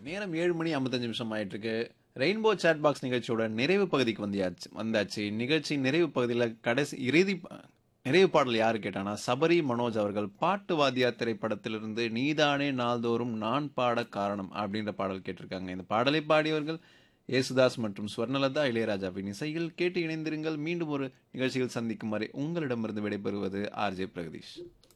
நேரம் 7 மணி 55 நிமிஷம் ஆயிட்டிருக்கு. ரெயின்போ சாட் பாக்ஸ் நிகழ்ச்சியோட நிறைவு பகுதிக்கு வந்தாச்சு. நிகழ்ச்சி நிறைவு பகுதியில நிறைவு பாடல் யாரு கேட்டான்னா, சபரி மனோஜ் அவர்கள் பாட்டு வாத்தியார் திரைப்படத்திலிருந்து "நீதானே நாள்தோறும் நான் பாடக் காரணம்" அப்படின்ற பாடல் கேட்டிருக்காங்க. இந்த பாடலை பாடியவர்கள் ஏசுதாஸ் மற்றும் சுவர்ணலதா. இளையராஜாவின் இசையில் கேட்டு இணைந்திருங்கள். மீண்டும் ஒரு நிகழ்ச்சியில் சந்திக்கும் வரை உங்களிடமிருந்து விடைபெறுவது ஆர்ஜே பிரகதீஷ்.